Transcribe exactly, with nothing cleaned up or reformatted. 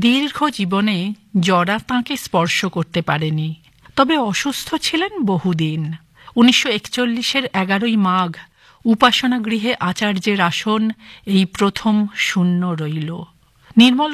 দীর্ঘ জীবনে জরা তাঁকে স্পর্শ করতে পারেনি, তবে অসুস্থ ছিলেন বহুদিন। উনিশশো একচল্লিশের এগারোই মাঘ উপাসনা গৃহে আচার্যের আসন এই প্রথম শূন্য রইল। নির্মল